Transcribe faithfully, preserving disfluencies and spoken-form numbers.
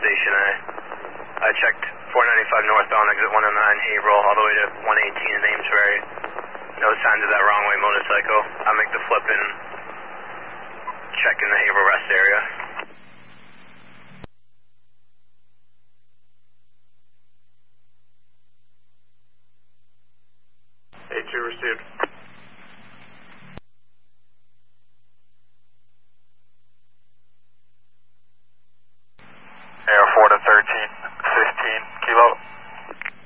station. I I checked four ninety-five northbound, exit one oh nine, Haverhill, all the way to one eighteen in Amesbury. No signs of that wrong way motorcycle. I'll make the flip and check in the Haverhill rest area.